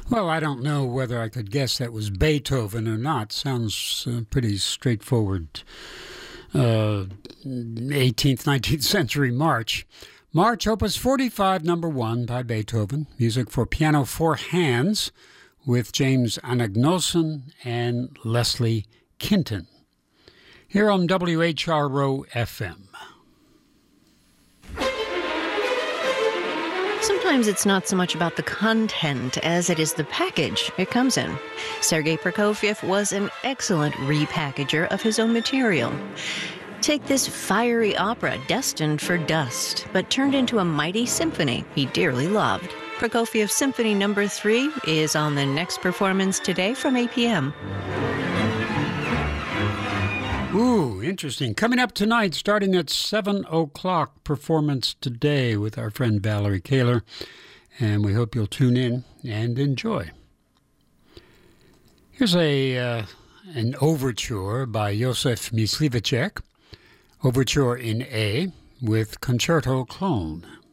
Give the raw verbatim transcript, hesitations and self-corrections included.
Well, I don't know whether I could guess that was Beethoven or not. Sounds uh, pretty straightforward. Uh, eighteenth, nineteenth century march. March, Opus forty-five, number one by Beethoven. Music for piano four hands with James Anagnoson and Leslie Kinton. Here on W H R O F M. Sometimes it's not so much about the content as it is the package it comes in. Sergei Prokofiev was an excellent repackager of his own material. Take this fiery opera destined for dust, but turned into a mighty symphony he dearly loved. Prokofiev Symphony Number three is on the next performance today from eight p.m. Ooh, interesting. Coming up tonight, starting at seven o'clock, performance today with our friend Valerie Kaler. And we hope you'll tune in and enjoy. Here's a uh, an overture by Josef Mysliveček. Overture in A with Concerto Clone.